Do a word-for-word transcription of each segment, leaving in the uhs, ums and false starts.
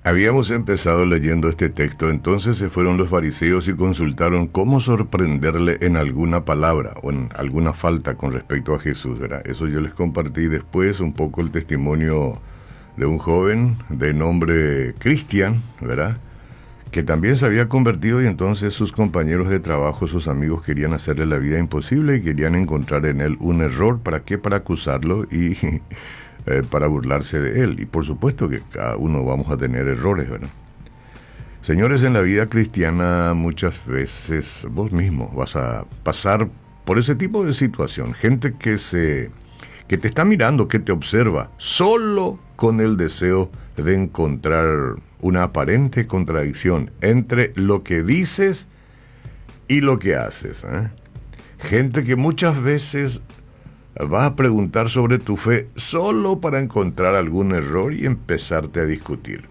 Habíamos empezado leyendo este texto, entonces se fueron los fariseos y consultaron cómo sorprenderle en alguna palabra o en alguna falta con respecto a Jesús, ¿verdad? Eso yo les compartí después, un poco el testimonio de un joven de nombre Cristian, ¿verdad? Que también se había convertido y entonces sus compañeros de trabajo, sus amigos querían hacerle la vida imposible y querían encontrar en él un error. ¿Para qué? Para acusarlo y eh, para burlarse de él. Y por supuesto que cada uno vamos a tener errores, ¿verdad? Señores, en la vida cristiana muchas veces vos mismo vas a pasar por ese tipo de situación. Gente que se que te está mirando, que te observa, solo con el deseo de encontrar una aparente contradicción entre lo que dices y lo que haces, ¿eh? Gente que muchas veces va a preguntar sobre tu fe solo para encontrar algún error y empezarte a discutir.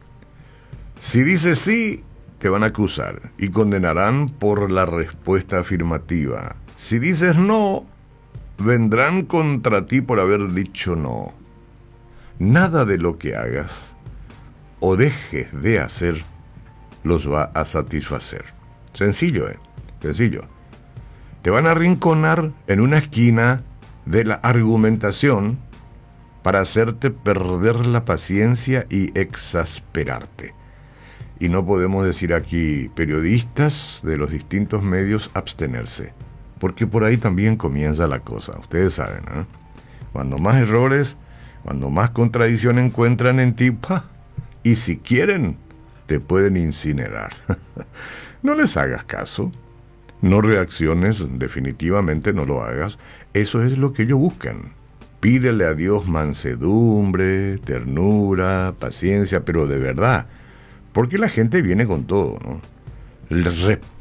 Si dices sí, te van a acusar y condenarán por la respuesta afirmativa. Si dices no, vendrán contra ti por haber dicho no. Nada de lo que hagas o dejes de hacer los va a satisfacer. Sencillo, ¿eh? Sencillo. Te van a arrinconar en una esquina de la argumentación para hacerte perder la paciencia y exasperarte. Y no podemos decir aquí, periodistas de los distintos medios, abstenerse, porque por ahí también comienza la cosa. Ustedes saben, ¿eh? Cuando más errores, cuando más contradicción encuentran en ti, ¡pah! Y si quieren, te pueden incinerar. No les hagas caso. No reacciones, definitivamente no lo hagas. Eso es lo que ellos buscan. Pídele a Dios mansedumbre, ternura, paciencia, pero de verdad. Porque la gente viene con todo, ¿no?